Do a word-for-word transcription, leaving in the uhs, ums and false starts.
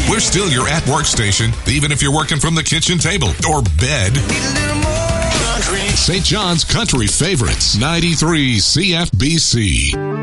We're still your at-work station, even if you're working from the kitchen table or bed. Saint John's Country Favorites, ninety-three C F B C.